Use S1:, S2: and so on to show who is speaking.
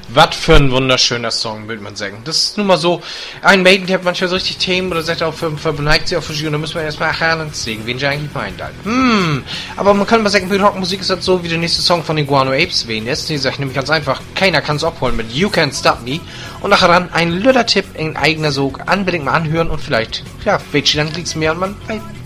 S1: Was für ein wunderschöner Song, würde man sagen. Das ist nun mal so, ein Maiden, der hat manchmal so richtig Themen oder sagt auch, verneigt sich auf verschiedene, und da müssen wir erstmal sehen, wen ich eigentlich meint. Aber man kann mal sagen, mit Rockmusik ist das so, wie der nächste Song von den Guano Apes wählen ist. Die sagt nämlich ganz einfach, keiner kann's abholen mit You Can't Stop Me. Und nachher dann ein Lüller-Tipp in eigener Sog, unbedingt mal anhören und vielleicht, ja, welche dann kriegt's mehr und man